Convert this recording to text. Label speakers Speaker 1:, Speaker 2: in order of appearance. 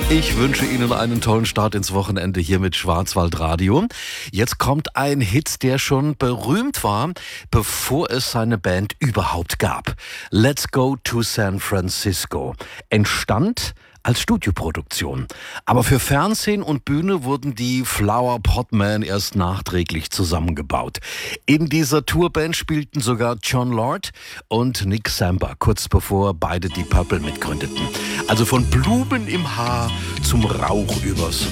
Speaker 1: Ich wünsche Ihnen einen tollen Start ins Wochenende hier mit Schwarzwaldradio. Jetzt kommt ein Hit, der schon berühmt war, bevor es seine Band überhaupt gab. Let's Go to San Francisco. Entstand als Studioproduktion. Aber für Fernsehen und Bühne wurden die Flower Pot Men erst nachträglich zusammengebaut. In dieser Tourband spielten sogar Jon Lord und Nick Samba, kurz bevor beide die Purple mitgründeten. Also von Blumen im Haar zum Rauch übers